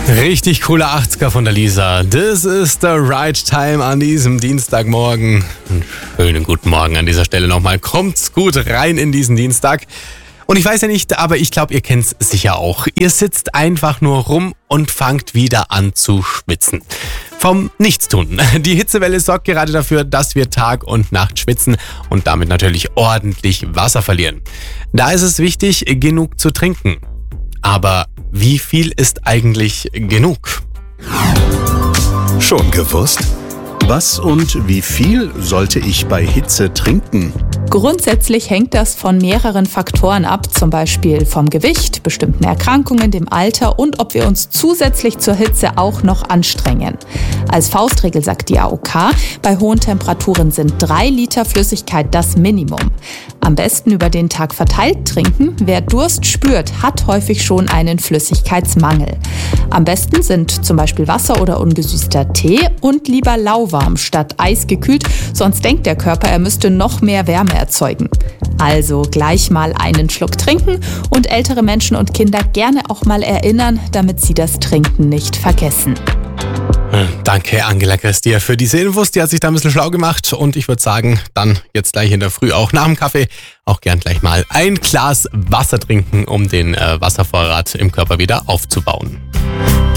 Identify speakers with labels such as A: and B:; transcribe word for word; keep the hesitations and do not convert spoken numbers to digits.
A: Richtig coole achtziger von der Lisa. This is the right time an diesem Dienstagmorgen. Einen schönen guten Morgen an dieser Stelle nochmal. Kommt's gut rein in diesen Dienstag. Und ich weiß ja nicht, aber ich glaube, ihr kennt's sicher auch. Ihr sitzt einfach nur rum und fangt wieder an zu schwitzen. Vom Nichtstun. Die Hitzewelle sorgt gerade dafür, dass wir Tag und Nacht schwitzen und damit natürlich ordentlich Wasser verlieren. Da ist es wichtig, genug zu trinken. Aber wie viel ist eigentlich genug?
B: Schon gewusst? Was und wie viel sollte ich bei Hitze trinken?
C: Grundsätzlich hängt das von mehreren Faktoren ab, zum Beispiel vom Gewicht, bestimmten Erkrankungen, dem Alter und ob wir uns zusätzlich zur Hitze auch noch anstrengen. Als Faustregel sagt die A O K, bei hohen Temperaturen sind drei Liter Flüssigkeit das Minimum. Am besten über den Tag verteilt trinken. Wer Durst spürt, hat häufig schon einen Flüssigkeitsmangel. Am besten sind zum Beispiel Wasser oder ungesüßter Tee und lieber lauwarm statt eisgekühlt, sonst denkt der Körper, er müsste noch mehr Wärme erzeugen. Also gleich mal einen Schluck trinken und ältere Menschen und Kinder gerne auch mal erinnern, damit sie das Trinken nicht vergessen.
A: Danke Angela Christia für diese Infos, die hat sich da ein bisschen schlau gemacht und ich würde sagen, dann jetzt gleich in der Früh auch nach dem Kaffee auch gern gleich mal ein Glas Wasser trinken, um den äh, Wasservorrat im Körper wieder aufzubauen.